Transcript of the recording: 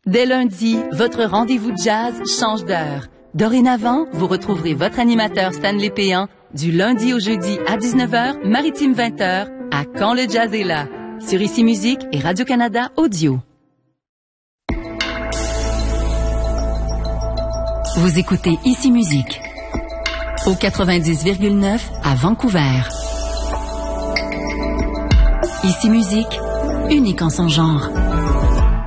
Dès lundi, votre rendez-vous jazz change d'heure. Dorénavant, vous retrouverez votre animateur Stanley Péan du lundi au jeudi à 19h, Maritime 20h, à Quand le jazz est là, sur Ici Musique et Radio-Canada Audio. Vous écoutez Ici Musique au 90,9 à Vancouver. Ici Musique, unique en son genre.